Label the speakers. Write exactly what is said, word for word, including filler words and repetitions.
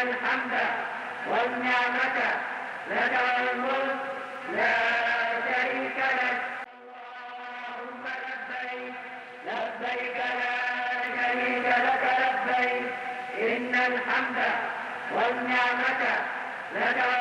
Speaker 1: الحمد والنعمة لك والملك لا شريك لك. اللهم لبيك لبيك لا شريك لك لبيك إن الحمد والنعمة لك